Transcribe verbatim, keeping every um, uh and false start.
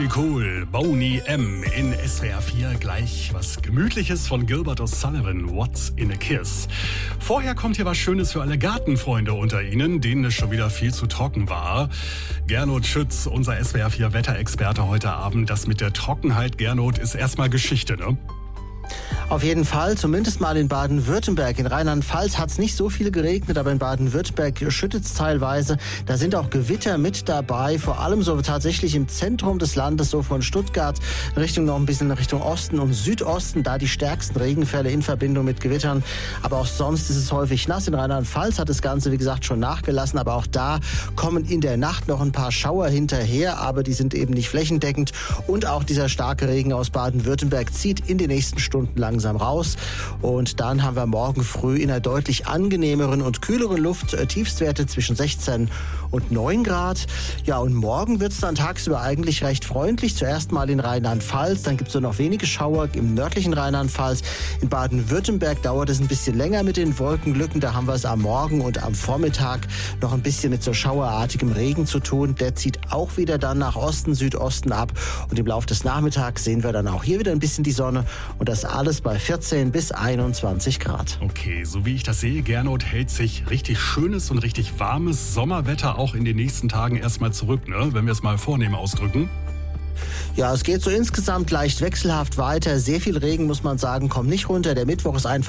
wie cool. Boney M. in S W R vier. Gleich was Gemütliches von Gilbert O'Sullivan. What's in a Kiss? Vorher kommt hier was Schönes für alle Gartenfreunde unter Ihnen, denen es schon wieder viel zu trocken war. Gernot Schütz, unser S W R vier Wetterexperte heute Abend. Das mit der Trockenheit, Gernot, ist erstmal Geschichte, ne? Auf jeden Fall, zumindest mal in Baden-Württemberg. In Rheinland-Pfalz hat es nicht so viel geregnet, aber in Baden-Württemberg schüttet es teilweise. Da sind auch Gewitter mit dabei, vor allem so tatsächlich im Zentrum des Landes, so von Stuttgart Richtung noch ein bisschen Richtung Osten und Südosten, da die stärksten Regenfälle in Verbindung mit Gewittern. Aber auch sonst ist es häufig nass. In Rheinland-Pfalz hat das Ganze, wie gesagt, schon nachgelassen, aber auch da kommen in der Nacht noch ein paar Schauer hinterher, aber die sind eben nicht flächendeckend. Und auch dieser starke Regen aus Baden-Württemberg zieht in den nächsten Stunden langsam raus. Und dann haben wir morgen früh in einer deutlich angenehmeren und kühleren Luft äh, Tiefstwerte zwischen sechzehn und neun Grad. Ja, und morgen wird es dann tagsüber eigentlich recht freundlich. Zuerst mal in Rheinland-Pfalz, dann gibt es so noch wenige Schauer im nördlichen Rheinland-Pfalz. In Baden-Württemberg dauert es ein bisschen länger mit den Wolkenlücken. Da haben wir es am Morgen und am Vormittag noch ein bisschen mit so schauerartigem Regen zu tun. Der zieht auch wieder dann nach Osten, Südosten ab. Und im Laufe des Nachmittags sehen wir dann auch hier wieder ein bisschen die Sonne. Und das alles bei vierzehn bis einundzwanzig Grad. Okay, so wie ich das sehe, Gernot, hält sich richtig schönes und richtig warmes Sommerwetter auch in den nächsten Tagen erstmal zurück, ne? Wenn wir es mal vornehm ausdrücken. Ja, es geht so insgesamt leicht wechselhaft weiter. Sehr viel Regen, muss man sagen, kommt nicht runter. Der Mittwoch ist einfach